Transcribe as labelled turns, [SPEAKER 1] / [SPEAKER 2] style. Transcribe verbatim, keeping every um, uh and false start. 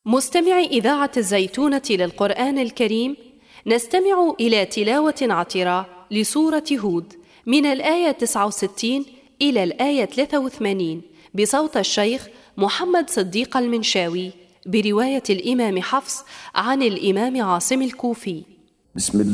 [SPEAKER 1] مستمعي إذاعة الزيتونة للقرآن الكريم، نستمع إلى تلاوة عطرة لسورة هود من الآية تسعة وستين إلى الآية ثلاثة وثمانين بصوت الشيخ محمد صديق المنشاوي برواية الإمام حفص عن الإمام عاصم الكوفي.
[SPEAKER 2] بسم الله